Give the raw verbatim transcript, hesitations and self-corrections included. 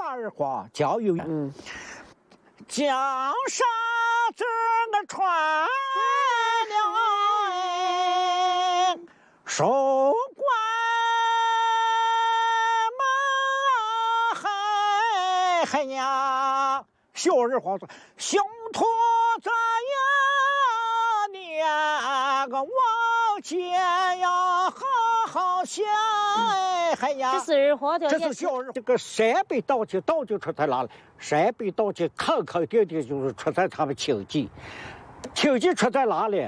大而化，教育嗯，江山子那传了，守关门还还呀，小儿化作胸脯咱呀，念个王姐呀，好好想哎呀。 这是儿化的， 这是小儿。这个陕北道就道就出在哪里？陕北道就口口点点就是出在他们秋季，秋季出在哪里？